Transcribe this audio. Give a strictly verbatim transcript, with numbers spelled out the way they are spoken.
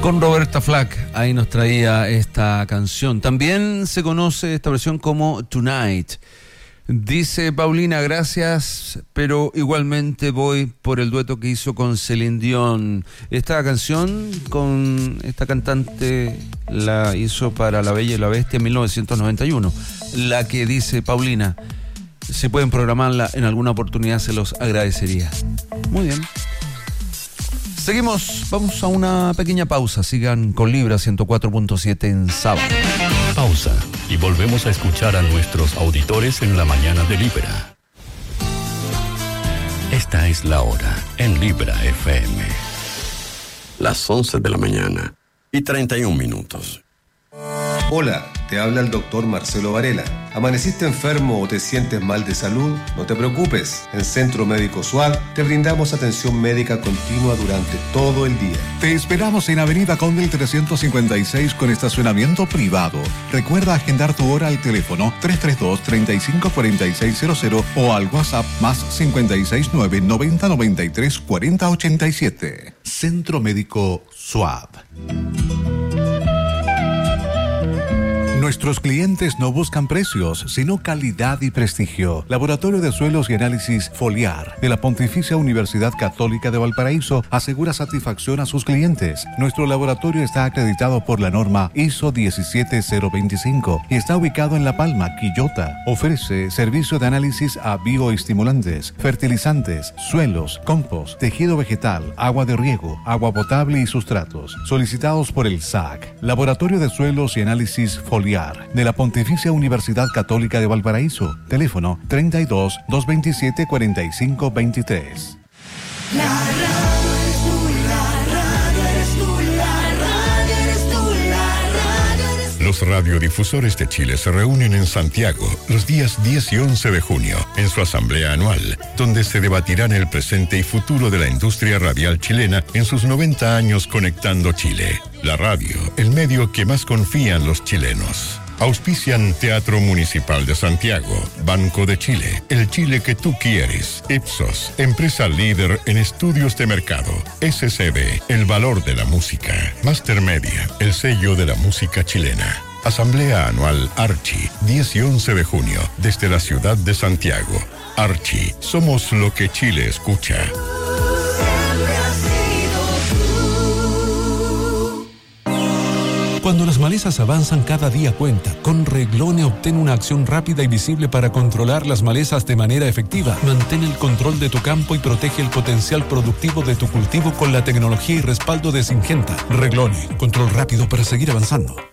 Con Roberta Flack, ahí nos traía esta canción. También se conoce esta versión como Tonight. Dice Paulina, gracias, pero igualmente voy por el dueto que hizo con Celine Dion. Esta canción con esta cantante la hizo para La Bella y la Bestia en mil novecientos noventa y uno. La que dice Paulina, si pueden programarla en alguna oportunidad se los agradecería. Muy bien. Seguimos, vamos a una pequeña pausa. Sigan con Libra ciento cuatro punto siete en sábado. Pausa y volvemos a escuchar a nuestros auditores en la mañana de Libra. Esta es la hora en Libra F M. Las once de la mañana y treinta y un minutos. Hola, te habla el doctor Marcelo Varela. ¿Amaneciste enfermo o te sientes mal de salud? No te preocupes. En Centro Médico SUAD te brindamos atención médica continua durante todo el día. Te esperamos en Avenida Condel trescientos cincuenta y seis con estacionamiento privado. Recuerda agendar tu hora al teléfono tres tres dos, tres cinco cuatro seis cero cero o al WhatsApp más cinco seis nueve, noventa, noventa y tres, cuarenta, ochenta y siete. Centro Médico SUAD. Nuestros clientes no buscan precios, sino calidad y prestigio. Laboratorio de Suelos y Análisis Foliar de la Pontificia Universidad Católica de Valparaíso asegura satisfacción a sus clientes. Nuestro laboratorio está acreditado por la norma I S O diecisiete cero veinticinco y está ubicado en La Palma, Quillota. Ofrece servicio de análisis a bioestimulantes, fertilizantes, suelos, compost, tejido vegetal, agua de riego, agua potable y sustratos. Solicitados por el S A C. Laboratorio de Suelos y Análisis Foliar de la Pontificia Universidad Católica de Valparaíso. Teléfono treinta y dos, doscientos veintisiete, cuarenta y cinco veintitrés. La radio eres tú, la radio eres tú, la radio eres tú, la radio eres tú. Los radiodifusores de Chile se reúnen en Santiago los días diez y once de junio en su asamblea anual, donde se debatirán el presente y futuro de la industria radial chilena en sus noventa años conectando Chile. La radio, el medio que más confían los chilenos. Auspician Teatro Municipal de Santiago, Banco de Chile, el Chile que tú quieres, Ipsos, empresa líder en estudios de mercado, S C B, el valor de la música, Master Media, el sello de la música chilena. Asamblea Anual Archi, diez y once de junio, desde la ciudad de Santiago. Archi, somos lo que Chile escucha. Cuando las malezas avanzan, cada día cuenta. Con Reglone obtén una acción rápida y visible para controlar las malezas de manera efectiva. Mantén el control de tu campo y protege el potencial productivo de tu cultivo con la tecnología y respaldo de Syngenta. Reglone, control rápido para seguir avanzando.